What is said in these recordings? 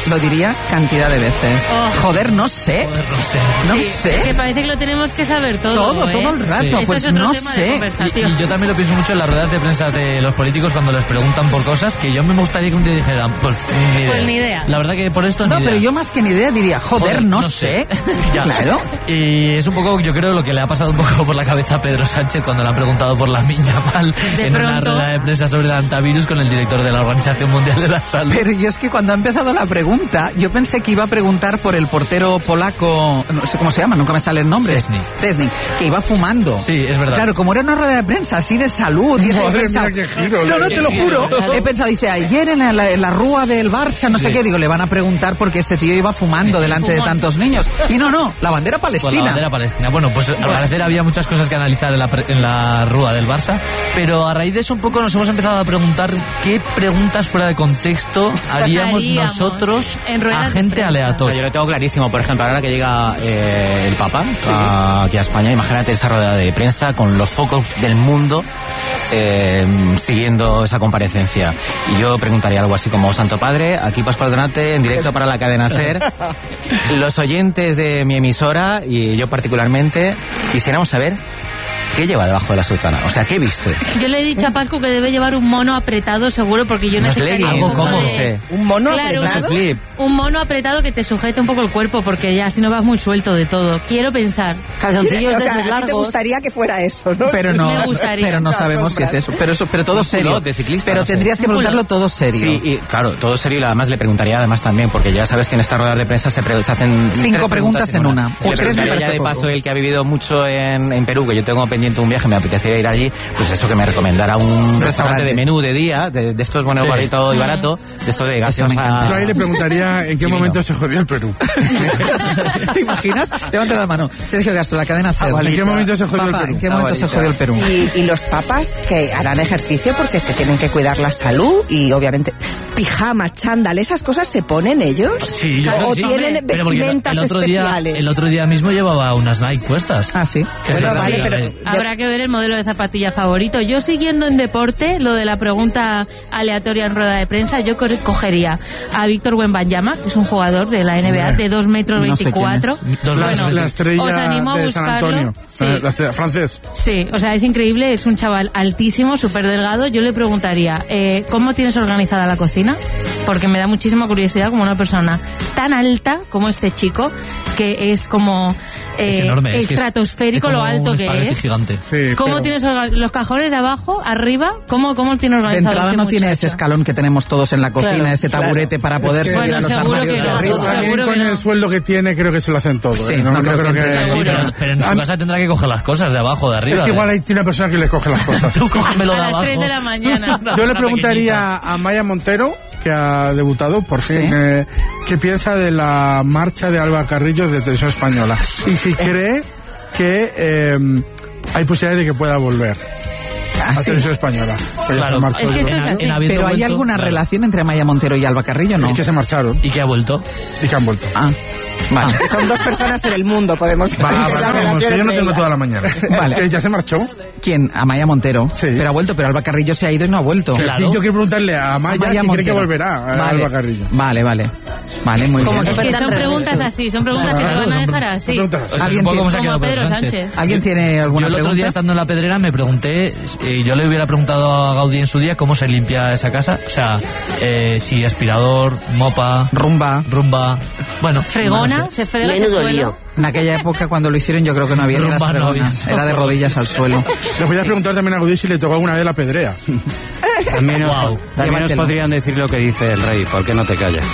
lo diría cantidad de veces. Joder, no sé. No sé. Es que parece que lo tenemos que saber todo. Todo el rato. Sí. Pues no sé. Y yo también lo pienso mucho en las ruedas de prensa de los políticos cuando les preguntan por cosas que yo me gustaría que un día dijeran, pues ni idea. La verdad que por esto no, pero yo más que ni idea diría, joder, no sé. Claro. Y es un poco, yo creo, lo que le ha pasado un poco por la cabeza a Pedro Sánchez cuando le han preguntado por la miña mal en una rueda de prensa sobre el antivirus con el director de la Organización Mundial de la Salud. Pero yo es que cuando ha empezado la pregunta, yo pensé que iba a preguntar por el portero polaco, no sé cómo se llama, nunca me sale el nombre. Szczęsny, que iba fumando. Sí, es verdad. Claro, como era una rueda de prensa así de salud. Y eso mira qué giro. No, te lo juro. He pensado, dice, ayer en la rúa del Barça, no sé qué, digo, le van a preguntar porque ese tío iba fumando delante de tantos niños. Y no, la bandera palestina. Pues la bandera palestina. Bueno, pues al parecer había muchas cosas que analizar en la rúa del Barça, pero a raíz de eso un poco nos hemos empezado a preguntar qué preguntas fuera de contexto haríamos nosotros a gente aleatoria. Yo lo tengo clarísimo. Por ejemplo, ahora que llega el Papa aquí a España, imagínate esa rueda de prensa con los focos del mundo siguiendo esa comparecencia. Y yo preguntaría algo así como: Santo Padre, aquí Pascual Donate, en directo para la cadena SER. Los oyentes de mi emisora y yo particularmente quisiéramos saber ¿qué lleva debajo de la sotana? O sea, ¿qué viste? Yo le he dicho a Pascu que debe llevar un mono apretado seguro, porque yo necesitaría algo cómodo. ¿Un mono apretado? Un mono apretado que te sujete un poco el cuerpo, porque ya si no vas muy suelto de todo. Quiero pensar. Calzoncillos de esos largos. ¿Te gustaría que fuera eso, no? Pero no sabemos si es eso. Pero todo serio. De ciclista, pero tendrías que preguntarlo todo serio. Sí, y claro, todo serio, y además le preguntaría además también, porque ya sabes que en estas ruedas de prensa se hacen 5 preguntas en una. O 3 me parece de paso, el que ha vivido mucho en Perú, que yo tengo pendiente un viaje, me apetecería ir allí, pues eso, que me recomendara un restaurante de menú de día, de estos bueno, barito y barato, de estos de gaseosa. Yo ahí le preguntaría en qué momento se jodió el Perú. ¿Te imaginas? Levanta la mano. Sergio Castro, la cadena SER. ¿En qué momento se jodió el Perú? ¿En qué momento se jodió el Perú? Y los papas que harán ejercicio porque se tienen que cuidar la salud y obviamente pijama, chándal, esas cosas se ponen ellos. Sí, o tienen vestimentas especiales. El otro día mismo llevaba unas Nike puestas. Ah, sí. Bueno, vale, pero habrá que ver el modelo de zapatilla favorito. Yo, siguiendo en deporte, lo de la pregunta aleatoria en rueda de prensa, yo cogería a Víctor Wembanyama, que es un jugador de la NBA de 2,24 metros. Bueno, la estrella os animo a de San Antonio. Sí. La estrella francés. Sí, o sea, es increíble, es un chaval altísimo, súper delgado. Yo le preguntaría, ¿cómo tienes organizada la cocina? Porque me da muchísima curiosidad como una persona tan alta como este chico, que es como es enorme, estratosférico, es lo alto que es. Gigante. Sí, ¿Cómo tienes los cajones de abajo, arriba? ¿Cómo tiene organizado? De entrada no tiene ese escalón que tenemos todos en la cocina, ese taburete para poder subir a los armarios de arriba. También con el sueldo que tiene creo que se lo hacen todo. Sí, no creo que pero en su casa tendrá que coger las cosas de abajo, de arriba. Es que igual hay una persona que les coge las cosas. Tú cógemelo de abajo. A las 3 de la mañana. Yo le preguntaría a Maya Montero, que ha debutado por fin, qué piensa de la marcha de Alba Carrillo de Televisión Española y si cree que hay posibilidades de que pueda volver a Televisión Española. Claro, es que esto es así. Pero ¿hay alguna relación entre Maya Montero y Alba Carrillo? No. Y que se marcharon. ¿Y que ha vuelto? Y que han vuelto. Ah, vale. Son 2 personas en el mundo, podemos decir. Vamos, que yo no tengo toda la mañana. Vale. Que ya se marchó. ¿Quién? A Maya Montero. Sí. Pero ha vuelto, pero Alba Carrillo se ha ido y no ha vuelto. Claro. Y yo quiero preguntarle a Maya si cree que volverá a Alba Carrillo. Vale, muy bien. Es que son preguntas así, son preguntas que se van a dejar así. ¿Alguien como Pedro Sánchez. ¿Alguien tiene alguna pregunta? Yo el otro día, estando en la Pedrera, me pregunté, yo le hubiera preguntado a Gaudí en su día cómo se limpia esa casa. O sea, si aspirador, mopa, rumba, bueno, fregona, no sé. se frega el suelo. En aquella época, cuando lo hicieron, yo creo que no había ni las fregonas. Era de rodillas al suelo. Le voy a preguntar también a Gaudí si le tocó alguna vez la pedrea. También os podrían decir lo que dice el rey, ¿por qué no te callas?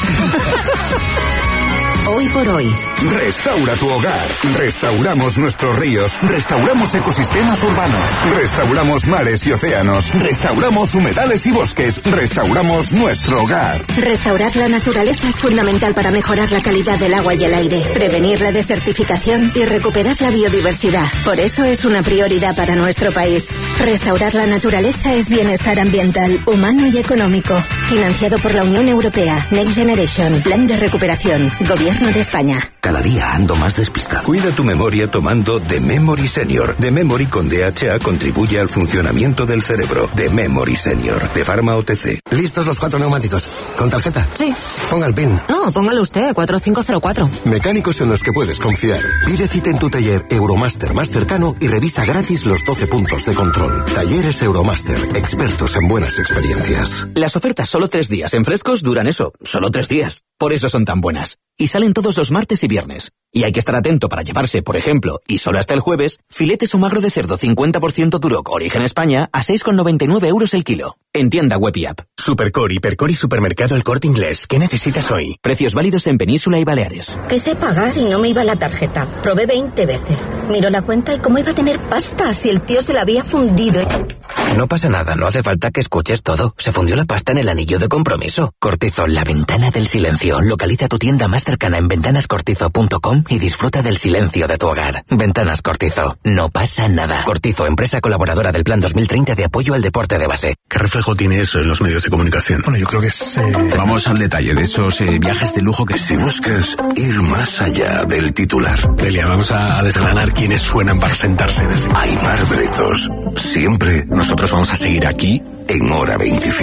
Hoy por hoy. Restaura tu hogar. Restauramos nuestros ríos. Restauramos ecosistemas urbanos. Restauramos mares y océanos. Restauramos humedales y bosques. Restauramos nuestro hogar. Restaurar la naturaleza es fundamental para mejorar la calidad del agua y el aire, prevenir la desertificación y recuperar la biodiversidad. Por eso es una prioridad para nuestro país. Restaurar la naturaleza es bienestar ambiental, humano y económico. Financiado por la Unión Europea. Next Generation. Plan de recuperación. Gobierno de España. Cada día ando más despistado. Cuida tu memoria tomando The Memory Senior. The Memory con DHA contribuye al funcionamiento del cerebro. The Memory Senior. De Pharma OTC. ¿Listos los 4 neumáticos? ¿Con tarjeta? Sí. Ponga el PIN. No, póngalo usted, 4504. Mecánicos en los que puedes confiar. Pide cita en tu taller Euromaster más cercano y revisa gratis los 12 puntos de control. Talleres Euromaster. Expertos en buenas experiencias. Las ofertas solo 3 días en Frescos duran eso, solo 3 días. Por eso son tan buenas. Y salen todos los martes y viernes. Y hay que estar atento para llevarse, por ejemplo, y solo hasta el jueves, filetes o magro de cerdo 50% Duroc Origen España a 6,99 euros el kilo. En tienda web y app. Supercore, Hipercore y Supermercado El Corte Inglés. ¿Qué necesitas hoy? Precios válidos en Península y Baleares. Que sé pagar y no me iba la tarjeta. Probé 20 veces. Miro la cuenta y cómo iba a tener pasta si el tío se la había fundido. No pasa nada, no hace falta que escuches todo. Se fundió la pasta en el anillo de compromiso. Cortizo, la ventana del silencio. Localiza tu tienda más cercana en ventanascortizo.com y disfruta del silencio de tu hogar. Ventanas Cortizo. No pasa nada. Cortizo, empresa colaboradora del Plan 2030 de apoyo al deporte de base. ¿Qué reflejo tiene eso en los medios de comunicación? Bueno, yo creo que es... Vamos al detalle de esos viajes de lujo que... Si buscas ir más allá del titular... Delia, vamos a desgranar quiénes suenan para sentarse en ese... Aimar Bretos. Siempre nosotros vamos a seguir aquí en Hora 25.